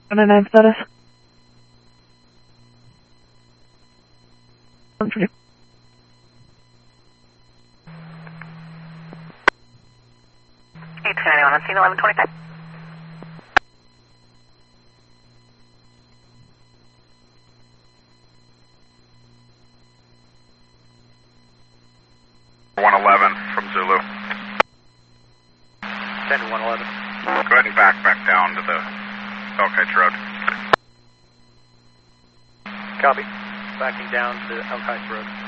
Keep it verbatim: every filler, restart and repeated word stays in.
ninety-nine status. eight two nine one on scene eleven twenty-five. one eleven from Zulu. ten to one eleven. Go ahead and back back down to the Elk Heights Road. Copy. Backing down to Elk Heights Road.